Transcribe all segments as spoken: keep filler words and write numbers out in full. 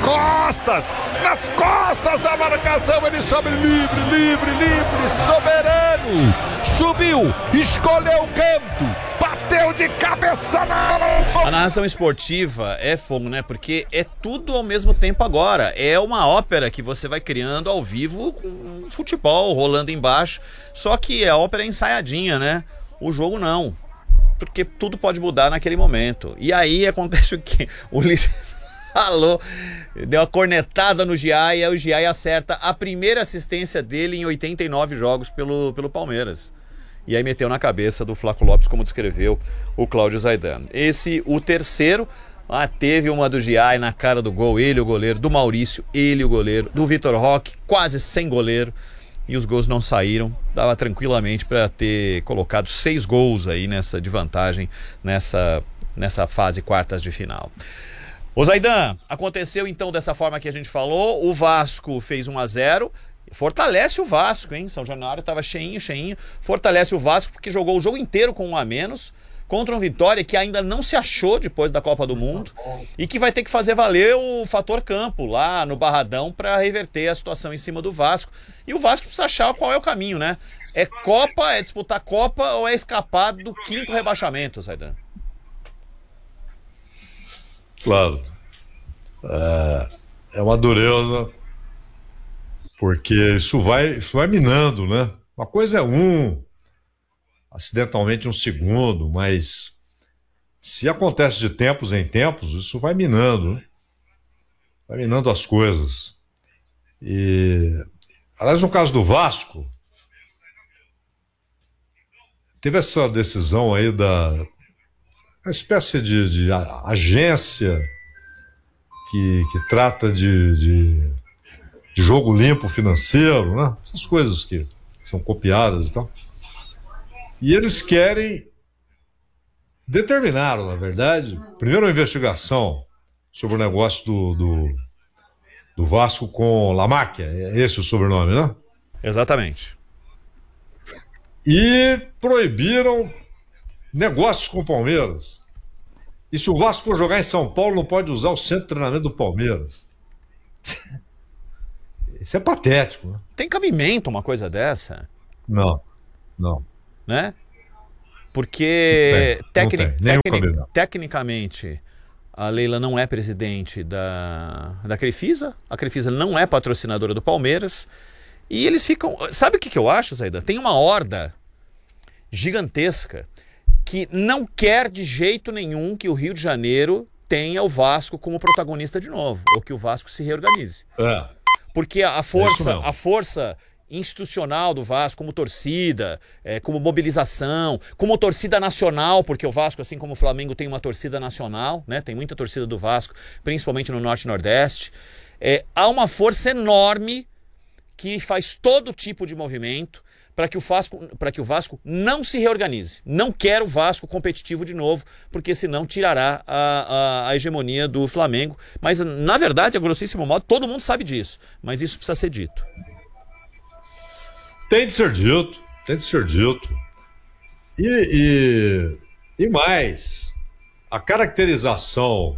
costas, nas costas da marcação, ele sobe livre, livre, livre, soberano, subiu, escolheu o canto, bateu de cabeça na... A narração esportiva é fogo, né? Porque é tudo ao mesmo tempo agora. É uma ópera que você vai criando ao vivo com futebol rolando embaixo. Só que a ópera é ensaiadinha, né? O jogo não. Porque tudo pode mudar naquele momento. E aí acontece o quê? O Ulisses falou, deu uma cornetada no Giai, e aí o Giai acerta a primeira assistência dele em oitenta e nove jogos pelo, pelo Palmeiras. E aí meteu na cabeça do Flaco Lopes, como descreveu o Cláudio Zaidan. Esse, o terceiro, ah, teve uma do Giai na cara do gol, ele o goleiro, do Maurício, ele o goleiro, do Vitor Roque, quase sem goleiro, e os gols não saíram. Dava tranquilamente para ter colocado seis gols aí nessa, de vantagem nessa, nessa fase quartas de final. Ô Zaidan, aconteceu então dessa forma que a gente falou, o Vasco fez um a zero, fortalece o Vasco, hein? São Januário estava cheinho, cheinho. Fortalece o Vasco porque jogou o jogo inteiro com um a menos contra um Vitória que ainda não se achou depois da Copa do Mundo e que vai ter que fazer valer o fator campo lá no Barradão para reverter a situação em cima do Vasco. E o Vasco precisa achar qual é o caminho, né? É Copa, é disputar Copa ou é escapar do quinto rebaixamento, Zaidan? Claro. É, é uma dureza. Porque isso vai, isso vai minando, né? Uma coisa é um, acidentalmente um segundo, mas se acontece de tempos em tempos, isso vai minando, né? Vai minando as coisas. E, aliás, no caso do Vasco, teve essa decisão aí da uma espécie de, de agência que, que trata de... de de jogo limpo financeiro, né? Essas coisas que são copiadas e tal. E eles querem, determinaram, na verdade, primeiro uma investigação sobre o negócio do, do, do Vasco com Lamáquia, é esse o sobrenome, né? Exatamente. E proibiram negócios com o Palmeiras. E se o Vasco for jogar em São Paulo, não pode usar o centro de treinamento do Palmeiras. Isso é patético, né? Tem cabimento uma coisa dessa? Não, não. Né? Porque não tem, tecni não tem, tecni tecnicamente a Leila não é presidente da, da Crefisa, a Crefisa não é patrocinadora do Palmeiras, e eles ficam... Sabe o que, que eu acho, Zaidan? Tem uma horda gigantesca que não quer de jeito nenhum que o Rio de Janeiro tenha o Vasco como protagonista de novo, ou que o Vasco se reorganize. É. Porque a força, a força institucional do Vasco, como torcida, é, como mobilização, como torcida nacional, porque o Vasco, assim como o Flamengo, tem uma torcida nacional, né? Tem muita torcida do Vasco, principalmente no Norte e Nordeste. É, há uma força enorme que faz todo tipo de movimento para que o Vasco, para que o Vasco não se reorganize. Não quer o Vasco competitivo de novo, porque senão tirará a, a, a hegemonia do Flamengo. Mas, na verdade, a grossíssimo modo, todo mundo sabe disso. Mas isso precisa ser dito. Tem de ser dito, tem de ser dito. E, e, e mais, a caracterização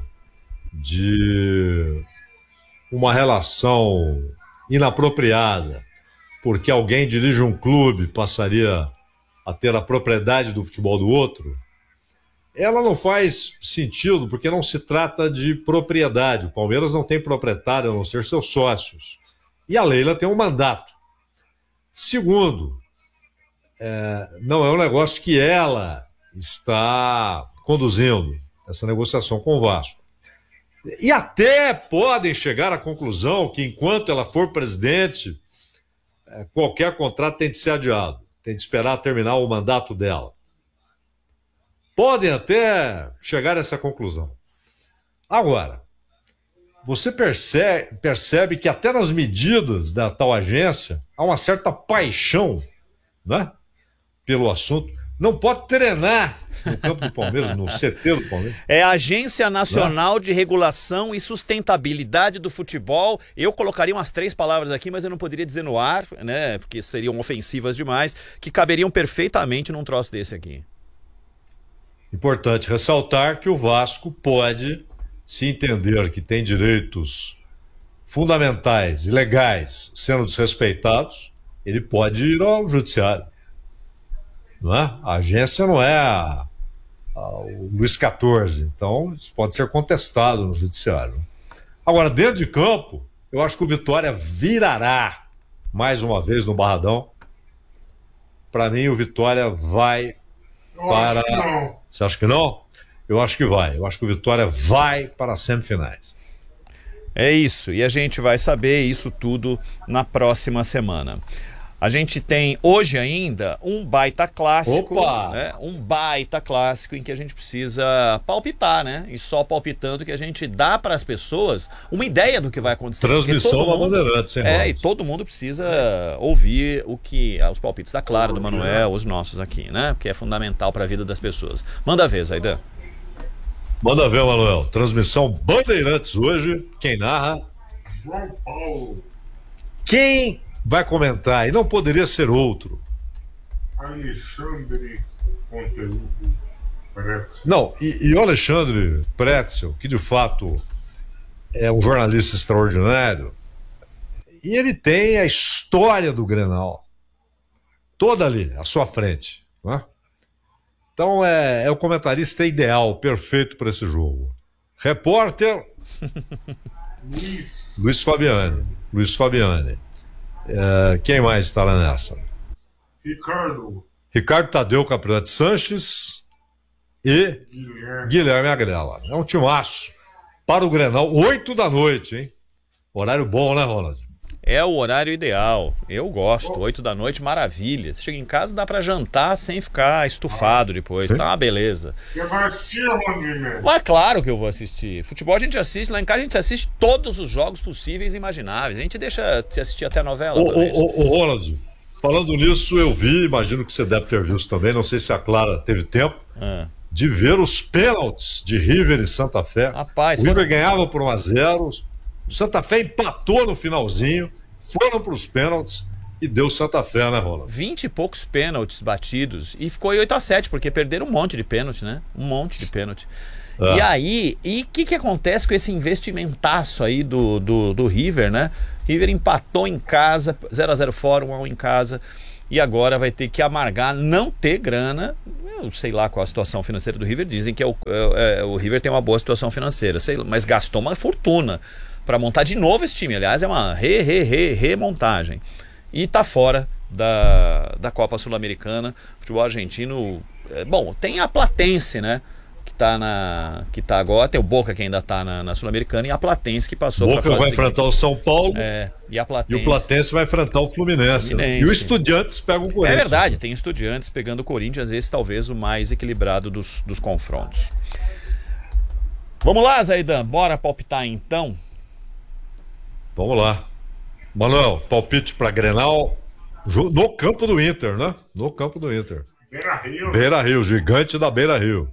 de uma relação inapropriada porque alguém dirige um clube, passaria a ter a propriedade do futebol do outro, ela não faz sentido, porque não se trata de propriedade. O Palmeiras não tem proprietário, a não ser seus sócios. E a Leila tem um mandato. Segundo, é, não é um negócio que ela está conduzindo, essa negociação com o Vasco. E até podem chegar à conclusão que, enquanto ela for presidente, qualquer contrato tem de ser adiado, tem de esperar terminar o mandato dela. Podem até chegar a essa conclusão. Agora, você percebe, percebe que até nas medidas da tal agência há uma certa paixão, né, pelo assunto. Não pode treinar no campo do Palmeiras, no C T do Palmeiras. É a Agência Nacional de Regulação e Sustentabilidade do Futebol. Eu colocaria umas três palavras aqui, mas eu não poderia dizer no ar, né? Porque seriam ofensivas demais, que caberiam perfeitamente num troço desse aqui. Importante ressaltar que o Vasco pode, se entender que tem direitos fundamentais e legais sendo desrespeitados, ele pode ir ao judiciário. Não é? A agência não é a, a, o Luís quatorze, então isso pode ser contestado no judiciário. Agora, dentro de campo, eu acho que o Vitória virará mais uma vez no Barradão. Para mim, o Vitória vai Eu para... acho que não. Você acha que não? Eu acho que vai. Eu acho que o Vitória vai para as semifinais. É isso, e a gente vai saber isso tudo na próxima semana. A gente tem hoje ainda um baita clássico, Opa! né? Um baita clássico em que a gente precisa palpitar, né? E só palpitando que a gente dá para as pessoas uma ideia do que vai acontecer. Transmissão da Bandeirantes, hein, É, Ronald? e todo mundo precisa ouvir o que os palpites da Clara, do Manuel, os nossos aqui, né? Porque é fundamental para a vida das pessoas. Manda ver, Zaidan. Manda ver, Manuel. Transmissão Bandeirantes hoje. Quem narra? João Paulo, Quem vai comentar? E não poderia ser outro. Alexandre Conteúdo Pretzel. Não, e, e o Alexandre Pretzel, que de fato é um jornalista extraordinário, e ele tem a história do Grenal toda ali, à sua frente, né? Então é, é o comentarista ideal, perfeito para esse jogo. Repórter Luiz Luiz Fabiani. Luiz Fabiani. É, quem mais estará nessa? Ricardo Ricardo Tadeu Capriati Sanches e Guilherme. Guilherme Agrela. É um timaço para o Grenal, oito da noite, hein? Horário bom, né, Ronald? É o horário ideal. Eu gosto. Oito da noite, maravilha. Você chega em casa, dá pra jantar sem ficar estufado depois. Tá uma beleza. Você vai assistir, Rondinelli? Mas claro que eu vou assistir. Futebol a gente assiste, lá em casa a gente assiste todos os jogos possíveis e imagináveis. A gente deixa de assistir até a novela. Ô, talvez. ô, ô, ô, Ronald, falando nisso, eu vi, imagino que você deve ter visto também, não sei se a Clara teve tempo, Ah. de ver os pênaltis de River e Santa Fé. Rapaz, o River foram- ganhava por um a zero, o Santa Fé empatou no finalzinho, foram para os pênaltis e deu Santa Fé, né, Ronald? vinte e poucos pênaltis batidos e ficou em oito a sete, porque perderam um monte de pênalti, né? Um monte de pênalti. Ah. E aí, e o que, que acontece com esse investimentaço aí do, do, do River, né? River empatou em casa, zero a zero fora, um a um em casa, e agora vai ter que amargar, não ter grana. Eu sei lá qual a situação financeira do River, dizem que é o, é, é, o River tem uma boa situação financeira, sei lá, mas gastou uma fortuna para montar de novo esse time. Aliás, é uma re, re, re, remontagem. E tá fora da, da Copa Sul-Americana. Futebol argentino, é, bom, tem a Platense, né? Que tá, na, que tá agora, tem o Boca que ainda tá na, na Sul-Americana e a Platense que passou Boca pra vai fase enfrentar o São Paulo é, e a e Platense. o Platense vai enfrentar o Fluminense. né? Fluminense. E o Estudiantes pega o Corinthians. É verdade, tem Estudiantes pegando o Corinthians, esse talvez o mais equilibrado dos, dos confrontos. Vamos lá, Zaidan, bora palpitar então? Vamos lá. Manuel, palpite para Grenal jo- no campo do Inter, né? No campo do Inter. Beira Rio, Beira Rio, gigante da Beira Rio.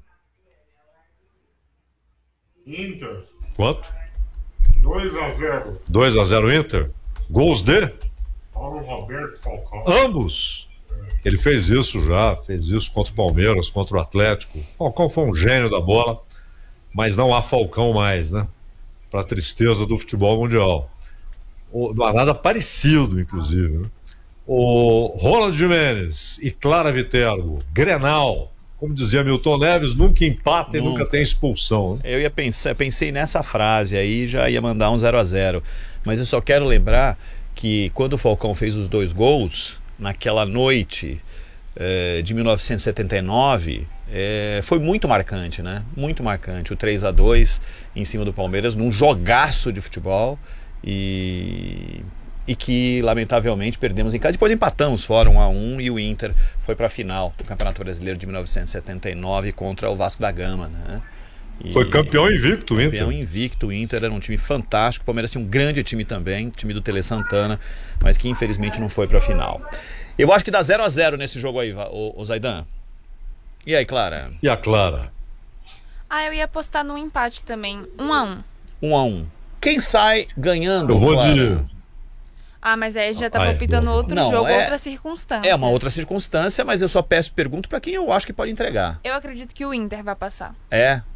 Inter, Quanto? dois a zero. dois a zero Inter? Gols de? Paulo Roberto Falcão. Ambos. Ele fez isso já, fez isso contra o Palmeiras, contra o Atlético. Falcão foi um gênio da bola, mas não há Falcão mais, né? Para tristeza do futebol mundial. O- Não há nada parecido, inclusive. Né? O Ronald Gimenez e Clara Viterbo, Grenal, como dizia Milton Neves, nunca empata e Nunca. nunca tem expulsão. Né? Eu ia pensar, pensei nessa frase aí, já ia mandar um zero a zero. Mas eu só quero lembrar que quando o Falcão fez os dois gols, naquela noite eh, de mil novecentos e setenta e nove, eh, foi muito marcante, né? Muito marcante. O três a dois em cima do Palmeiras, num jogaço de futebol e, e que, lamentavelmente, perdemos em casa. Depois empatamos fora um a um e o Inter foi para a final do Campeonato Brasileiro de mil novecentos e setenta e nove contra o Vasco da Gama, né? E- Foi campeão invicto, o Inter. Campeão invicto, o Inter era um time fantástico. O Palmeiras tinha um grande time também, time do Tele Santana, mas que infelizmente não foi pra final. Eu acho que dá zero a zero nesse jogo aí, o, o Zaidan. E aí, Clara? E a Clara? Ah, eu ia apostar no empate também. Um a um. Um a um. Quem sai ganhando? Eu vou Clara? de. Ah, mas aí já tá Ai, palpitando boa. outro Não, jogo, é- outra circunstância. É uma outra circunstância, mas eu só peço pergunto pra quem eu acho que pode entregar. Eu acredito que o Inter vai passar. É?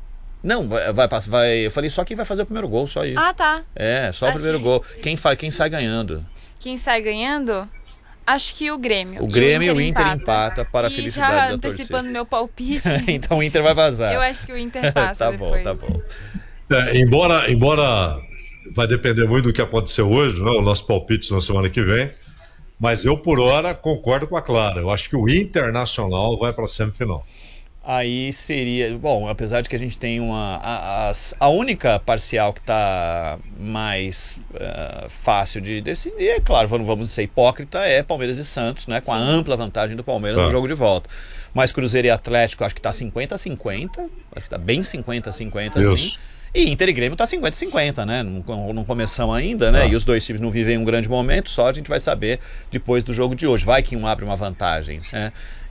Não, vai, vai, vai. Eu falei só quem vai fazer o primeiro gol, só isso. Ah, tá. É, só o Achei. primeiro gol. Quem, faz, quem sai ganhando? Quem sai ganhando? Acho que o Grêmio. O Grêmio e o Inter, empata. empata para a E felicidade já da antecipando torcida. meu palpite, Então o Inter vai vazar. eu acho que o Inter passa Tá depois. bom, tá bom. É, embora, embora vai depender muito do que aconteceu hoje, né, o nosso palpite na semana que vem, mas eu, por hora, concordo com a Clara. Eu acho que o Internacional vai para a semifinal. Aí seria... Bom, apesar de que a gente tem uma... A, a, a única parcial que está mais uh, fácil de decidir, é claro, vamos, vamos ser hipócrita, é Palmeiras e Santos, né? Com a ampla vantagem do Palmeiras Ah. no jogo de volta. Mas Cruzeiro e Atlético, acho que está cinquenta a cinquenta. Acho que está bem cinquenta a cinquenta, assim. Isso. E Inter e Grêmio tá cinquenta a cinquenta, né? Não, não começamos ainda, né? Ah. E os dois times não vivem um grande momento, só a gente vai saber depois do jogo de hoje. Vai que um abre uma vantagem, né?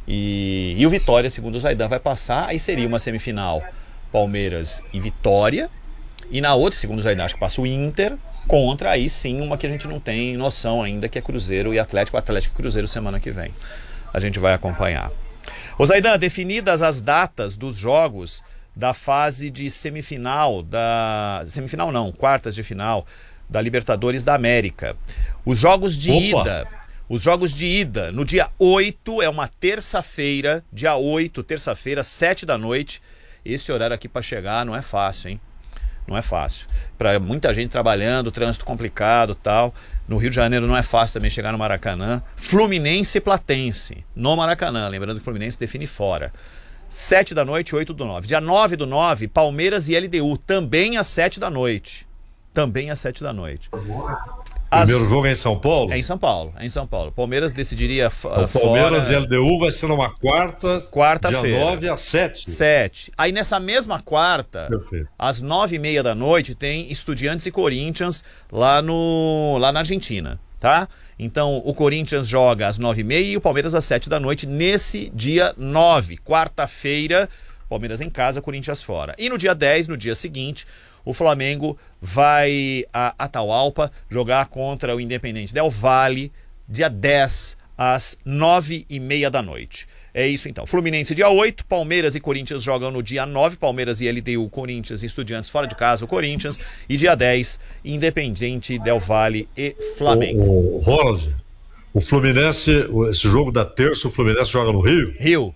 E, e o Vitória, segundo o Zaidan, vai passar. Aí seria uma semifinal Palmeiras e Vitória. E na outra, segundo o Zaidan, acho que passa o Inter contra, aí sim, uma que a gente não tem noção ainda, que é Cruzeiro e Atlético. Atlético e Cruzeiro semana que vem. A gente vai acompanhar. Ô Zaidan, definidas as datas dos jogos da fase de semifinal, da semifinal não, quartas de final da Libertadores da América. Os jogos de Opa. ida, os jogos de ida no dia oito, é uma terça-feira, dia oito, terça-feira, sete da noite. Esse horário aqui para chegar não é fácil, hein? Não é fácil. Para muita gente trabalhando, trânsito complicado, tal. No Rio de Janeiro não é fácil também chegar no Maracanã. Fluminense e Platense no Maracanã, lembrando que o Fluminense define fora. sete da noite, oito do nove. Dia nove do nove, Palmeiras e L D U, também às sete da noite. Também às sete da noite. As... Primeiro jogo é em São Paulo? É em São Paulo, é em São Paulo. Palmeiras decidiria f- Então, Palmeiras fora... e L D U vai ser numa quarta, Quarta-feira. dia nove às sete. Sete. Aí nessa mesma quarta, Perfeito. às nove e meia da noite, tem Estudiantes e Corinthians lá, no, lá na Argentina, tá? Então o Corinthians joga às nove e meia e o Palmeiras às sete da noite nesse dia nove, quarta-feira, Palmeiras em casa, Corinthians fora. E no dia dez, no dia seguinte, o Flamengo vai a Atahualpa jogar contra o Independente Del Valle, dia dez, às nove e meia da noite. É isso então. Fluminense dia oito, Palmeiras e Corinthians jogam no dia nove, Palmeiras e L D U, Corinthians e Estudiantes fora de casa, o Corinthians. E dia dez, Independente Del Valle e Flamengo. O, o Ronald, o Fluminense, esse jogo da terça, o Fluminense joga no Rio? Rio.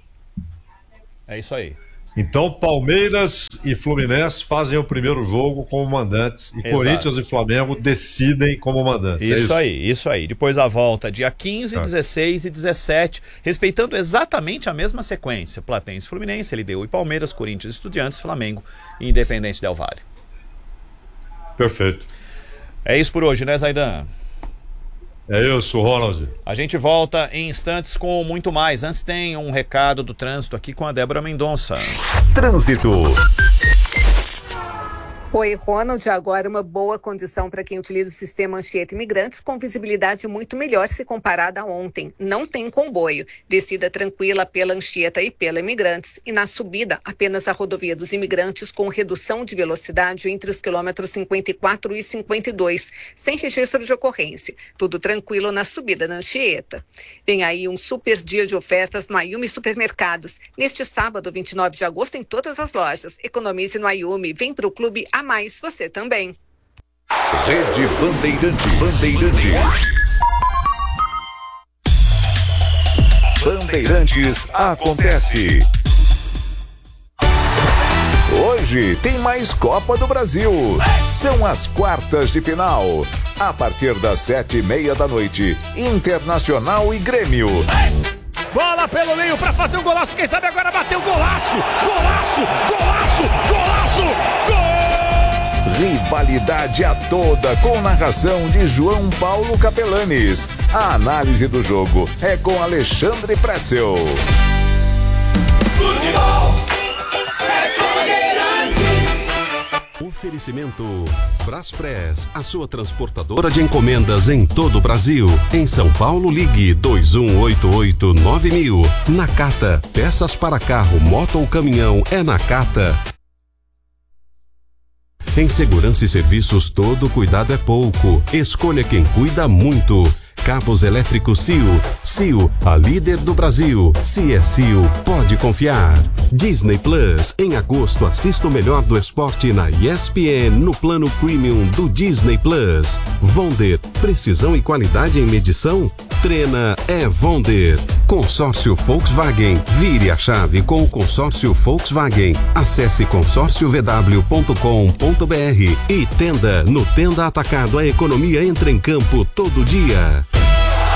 É isso aí. Então Palmeiras e Fluminense fazem o primeiro jogo como mandantes e Exato. Corinthians e Flamengo decidem como mandantes. Isso, é isso aí, isso aí. Depois a volta dia quinze, Tá. dezesseis e dezessete, respeitando exatamente a mesma sequência. Platense, Fluminense, L D U e Palmeiras, Corinthians, Estudiantes, Flamengo e Independente Del Valle. Perfeito. É isso por hoje, né, Zaidan? É isso, Ronald. A gente volta em instantes com muito mais. Antes tem um recado do trânsito aqui com a Débora Mendonça. Trânsito. Oi, Ronald. Agora uma boa condição para quem utiliza o sistema Anchieta Imigrantes, com visibilidade muito melhor se comparada a ontem. Não tem comboio. Descida tranquila pela Anchieta e pela Imigrantes. E na subida, apenas a rodovia dos Imigrantes, com redução de velocidade entre os quilômetros cinquenta e quatro e cinquenta e dois, sem registro de ocorrência. Tudo tranquilo na subida na Anchieta. Vem aí um super dia de ofertas no Ayumi Supermercados. Neste sábado, vinte e nove de agosto, em todas as lojas. Economize no Ayumi. Vem para o Clube A Mais, você também. Rede Bandeirantes. Bandeirantes. Bandeirantes acontece. Hoje tem mais Copa do Brasil. São as quartas de final. A partir das sete e meia da noite, Internacional e Grêmio. Bola pelo meio para fazer um golaço. Quem sabe agora bateu golaço. Golaço, golaço, golaço. Gol! Rivalidade a toda com narração de João Paulo Capelanes. A análise do jogo é com Alexandre Pretzel. Futebol é Bandeirantes. Oferecimento Braspress, a sua transportadora de encomendas em todo o Brasil. Em São Paulo, ligue dois um oito oito nove mil. Nakata, peças para carro, moto ou caminhão é Nakata. Em segurança e serviços, todo cuidado é pouco. Escolha quem cuida muito. Cabos elétricos C I O. C I O, a líder do Brasil. Se é C I O, pode confiar. Disney Plus. Em agosto, assista o melhor do esporte na E S P N no plano premium do Disney Plus. Vonder. Precisão e qualidade em medição? Trena é Vonder. Consórcio Volkswagen. Vire a chave com o consórcio Volkswagen. Acesse consórcio v w ponto com ponto b r. E Tenda. No Tenda Atacado, a economia entra em campo todo dia.